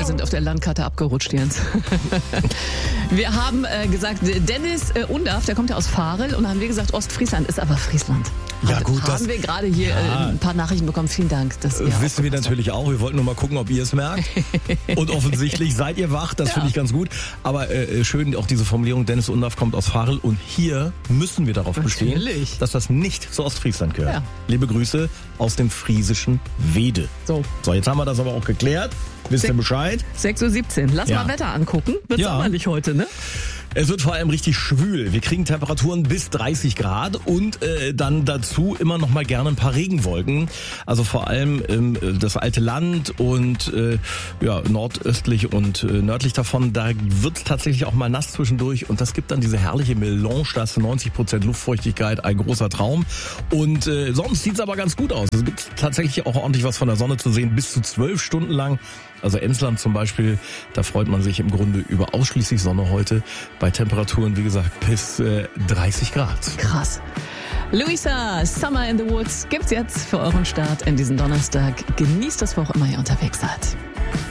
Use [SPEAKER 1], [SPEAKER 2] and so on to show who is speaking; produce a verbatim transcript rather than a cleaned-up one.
[SPEAKER 1] wir sind auf der Landkarte abgerutscht, Jens. Wir haben äh, gesagt, Dennis äh, Undarf, der kommt ja aus Varel und haben wir gesagt, Ostfriesland ist aber Friesland.
[SPEAKER 2] Ja,
[SPEAKER 1] Haben-
[SPEAKER 2] gut,
[SPEAKER 1] Haben
[SPEAKER 2] das-
[SPEAKER 1] wir gerade hier
[SPEAKER 2] Ja.
[SPEAKER 1] äh, ein paar Nachrichten bekommen. Vielen Dank, dass ihr
[SPEAKER 2] Äh, Wissen wir
[SPEAKER 1] aufgepasst
[SPEAKER 2] natürlich auch. Wir wollten nur mal gucken, ob ihr es merkt. Und offensichtlich seid ihr wach. Das
[SPEAKER 1] Ja.
[SPEAKER 2] finde ich ganz gut. Aber äh, schön auch diese Formulierung, Dennis Undarf kommt aus Varel. Und hier müssen wir darauf bestehen,
[SPEAKER 1] Natürlich.
[SPEAKER 2] dass das nicht zu Ostfriesland gehört.
[SPEAKER 1] Ja.
[SPEAKER 2] Liebe Grüße aus dem friesischen Wede.
[SPEAKER 1] So.
[SPEAKER 2] So, jetzt haben wir das aber auch geklärt. Wisst ihr
[SPEAKER 1] Sech-
[SPEAKER 2] Bescheid?
[SPEAKER 1] sechs Uhr siebzehn. Lass
[SPEAKER 2] Ja.
[SPEAKER 1] mal Wetter angucken. Wird
[SPEAKER 2] Ja.
[SPEAKER 1] sommerlich heute, ne?
[SPEAKER 2] Es wird vor allem richtig schwül. Wir kriegen Temperaturen bis dreißig Grad und äh, dann dazu immer noch mal gerne ein paar Regenwolken. Also vor allem ähm, das alte Land und äh, ja, nordöstlich und äh, nördlich davon, da wird tatsächlich auch mal nass zwischendurch und das gibt dann diese herrliche Melange, da ist neunzig Prozent Luftfeuchtigkeit, ein großer Traum. Und äh, sonst sieht's aber ganz gut aus. Es gibt tatsächlich auch ordentlich was von der Sonne zu sehen, bis zu zwölf Stunden lang. Also Emsland zum Beispiel, da freut man sich im Grunde über ausschließlich Sonne heute. Bei Temperaturen, wie gesagt, bis äh, dreißig Grad.
[SPEAKER 1] Krass. Luisa, Summer in the Woods gibt's jetzt für euren Start in diesen Donnerstag. Genießt das, wo auch immer ihr unterwegs seid.